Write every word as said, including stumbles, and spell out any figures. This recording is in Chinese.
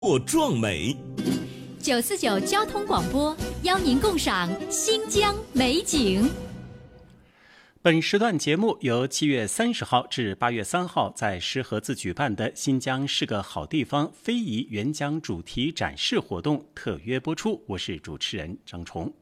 或壮美。 九四九交通广播邀您共赏新疆美景。 本时段节目由七月三十号至八月三号在石河子举办的新疆是个好地方非遗援疆主题展示活动特约播出，我是主持人张崇。